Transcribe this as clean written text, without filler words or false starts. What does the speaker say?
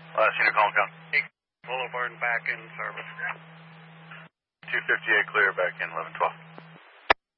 Cedar Column County. Boulevard and back in service. 258 clear, back in 1112.